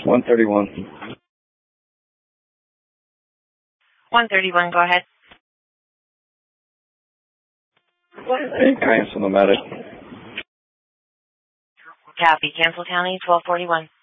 131. 131, go ahead. Hey, cancel nomadic. Copy, cancel county, 1241.